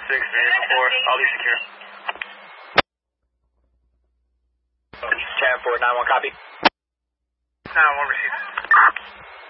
vehicle 4, I'll be secure. Chat 491, copy. 9-1 received.